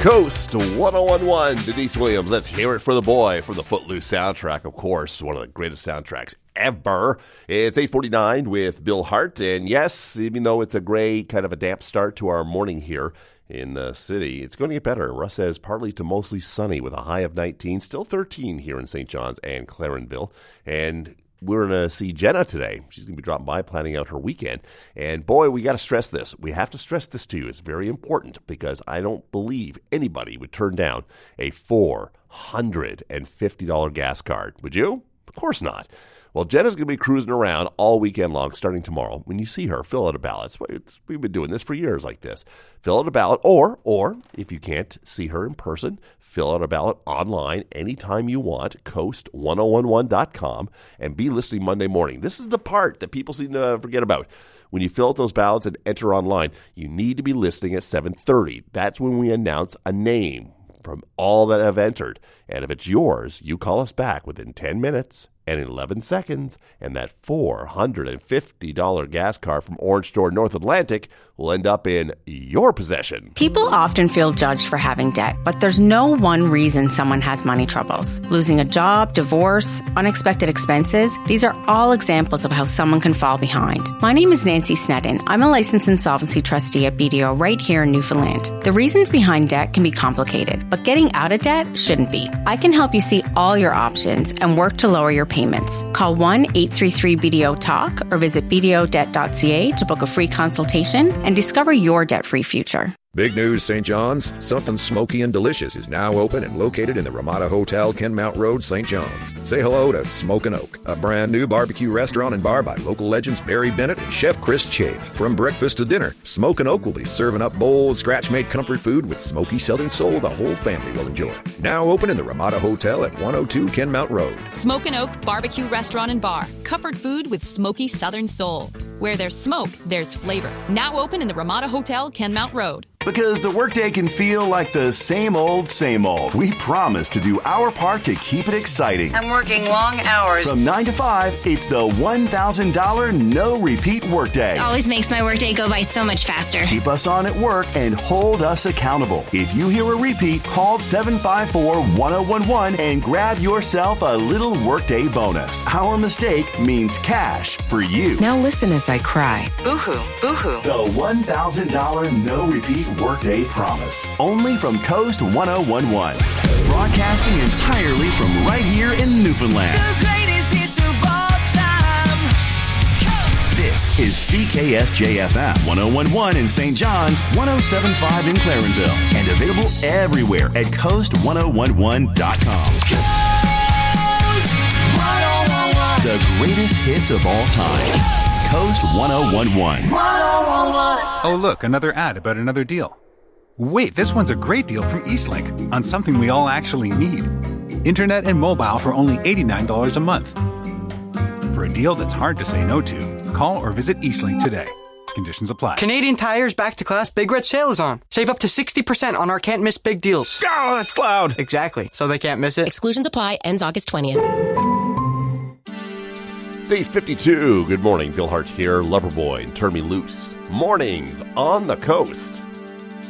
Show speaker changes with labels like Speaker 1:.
Speaker 1: Coast 1011, Denise Williams. Let's hear it for the boy from the Footloose soundtrack, of course, one of the greatest soundtracks ever. It's 8:49 with Bill Hart, and yes, even though it's a gray, kind of a damp start to our morning here in the city, it's going to get better. Russ says partly to mostly sunny with a high of 19, still 13 here in St. John's and Clarenville, and we're going to see Jenna today. She's going to be dropping by, planning out her weekend. And boy, we got to stress this. We have to stress this to you. It's very important because I don't believe anybody would turn down a $450 gas card. Would you? Of course not. Well, Jenna's going to be cruising around all weekend long, starting tomorrow. When you see her, fill out a ballot. We've been doing this for years like this. Fill out a ballot, or if you can't see her in person, fill out a ballot online anytime you want, coast1011.com, and be listening Monday morning. This is the part that people seem to forget about. When you fill out those ballots and enter online, you need to be listening at 7:30. That's when we announce a name from all that have entered. And if it's yours, you call us back within 10 minutes and 11 seconds, and that $450 gas card from Orange Store North Atlantic will end up in your possession.
Speaker 2: People often feel judged for having debt, but there's no one reason someone has money troubles. Losing a job, divorce, unexpected expenses, these are all examples of how someone can fall behind. My name is Nancy Sneddon. I'm a licensed insolvency trustee at BDO right here in Newfoundland. The reasons behind debt can be complicated, but getting out of debt shouldn't be. I can help you see all your options and work to lower your payments. Call 1-833-BDO-TALK or visit bdodebt.ca to book a free consultation and discover your debt-free future.
Speaker 3: Big news, St. John's. Something smoky and delicious is now open and located in the Ramada Hotel, Kenmount Road, St. John's. Say hello to Smokin' Oak, a brand new barbecue restaurant and bar by local legends Barry Bennett and Chef Chris Chafe. From breakfast to dinner, Smokin' Oak will be serving up bold, scratch-made comfort food with smoky Southern soul the whole family will enjoy. Now open in the Ramada Hotel at 102 Kenmount Road.
Speaker 4: Smokin' Oak Barbecue Restaurant and Bar. Comfort food with smoky Southern soul. Where there's smoke, there's flavor. Now open in the Ramada Hotel, Kenmount Road.
Speaker 5: Because the workday can feel like the same old, we promise to do our part to keep it exciting.
Speaker 6: I'm working long hours.
Speaker 5: From 9 to 5, it's the $1,000 no-repeat workday.
Speaker 7: Always makes my workday go by so much faster.
Speaker 5: Keep us on at work and hold us accountable. If you hear a repeat, call 754-1011 and grab yourself a little workday bonus. Our mistake means cash for you.
Speaker 6: Now listen as I cry. Boo-hoo, boo-hoo.
Speaker 5: The $1,000 no-repeat workday promise. Only from Coast 1011. Broadcasting entirely from right here in Newfoundland.
Speaker 8: The greatest hits of all time. Coast.
Speaker 5: This is CKSJ-FM 1011 in St. John's, 1075 in Clarenville, and available everywhere at coast1011.com.
Speaker 8: Coast 1011.
Speaker 5: The greatest hits of all time. Coast 1011.
Speaker 8: 1011.
Speaker 9: Oh, look, another ad about another deal. Wait, this one's a great deal from Eastlink on something we all actually need. Internet and mobile for only $89 a month. For a deal that's hard to say no to, call or visit Eastlink today. Conditions apply.
Speaker 10: Canadian Tire's Back to Class Big Red Sale is on. Save up to 60% on our can't miss big deals.
Speaker 5: Oh, that's loud.
Speaker 10: Exactly. So they can't miss it.
Speaker 11: Exclusions apply. Ends August 20th.
Speaker 1: 8:52. Good morning. Bill Hart here. Loverboy and Turn Me Loose. Mornings on the coast.